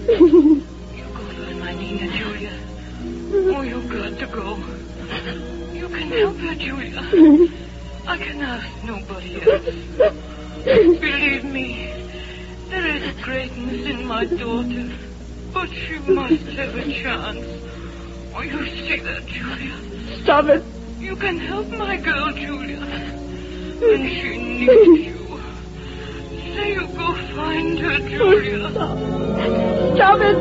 You go find my Nina, Julia. Oh, you've got to go. You can help her, Julia. I can ask nobody else. Believe me, there is a greatness in my daughter, but she must have a chance. Oh, you see that, Julia? Stop it. You can help my girl, Julia. When she needs you. Say you go find her, Julia. Stop it.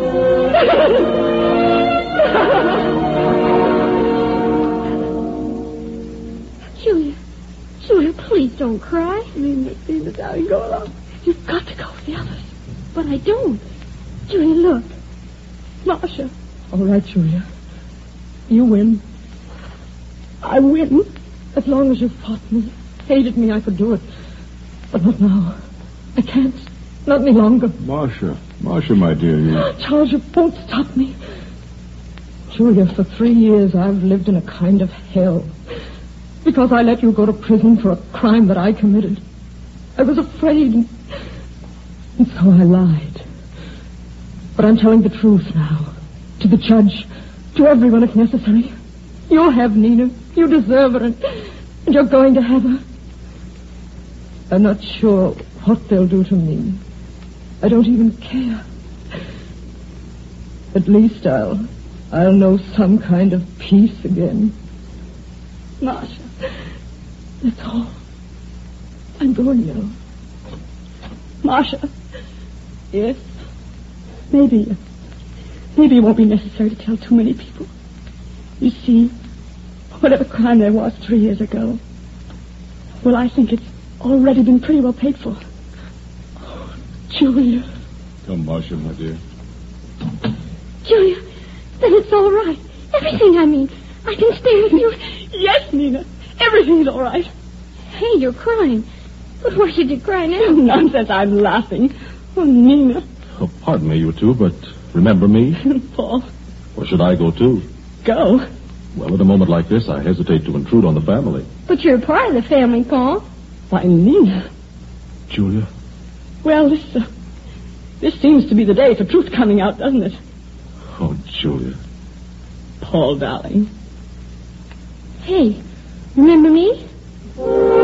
Julia, please don't cry. Nina, darling, go along. You've got to go with the others. But I don't. Julia, look. Marcia. All right, Julia. You win. I win. As long as you fought me, hated me, I could do it. But not now. I can't. Not any longer. Marcia, my dear, you... Charles, you won't stop me. Julia, for 3 years I've lived in a kind of hell. Because I let you go to prison for a crime that I committed. I was afraid, and so I lied. But I'm telling the truth now. To the judge, to everyone if necessary. You'll have Nina. You deserve her, and you're going to have her. I'm not sure what they'll do to me. I don't even care. At least I'll know some kind of peace again. Marcia, that's all. I'm going now. Marcia. Yes? Maybe it won't be necessary to tell too many people. You see, whatever crime there was 3 years ago, well, I think it's already been pretty well paid for. Oh, Julia. Come, Marcia, my dear. Julia, then it's all right. Everything, I mean. I can stay with you. Yes, Nina. Everything's all right. Hey, you're crying. But why should you cry now? Nonsense, I'm laughing. Oh, Nina. Oh, pardon me, you two, but remember me? Paul. Where should I go to? Go? Well, at a moment like this, I hesitate to intrude on the family. But you're part of the family, Paul. Why, Nina. Julia? Well, this seems to be the day for truth coming out, doesn't it? Oh, Julia. Paul, darling. Hey, remember me?